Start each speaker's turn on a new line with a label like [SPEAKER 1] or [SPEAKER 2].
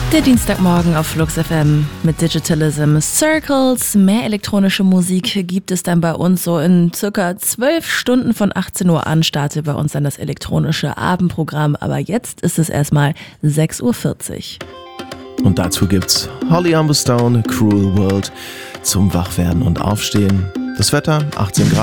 [SPEAKER 1] Der Dienstagmorgen auf Flux FM mit Digitalism Circles. Mehr elektronische Musik gibt es dann bei uns so in circa 12 Stunden von 18 Uhr an. Startet bei uns dann das elektronische Abendprogramm. Aber jetzt ist es erstmal 6:40 Uhr.
[SPEAKER 2] Und dazu gibt's Holly Humberstone, Cruel World zum Wachwerden und Aufstehen. Das Wetter 18 Grad.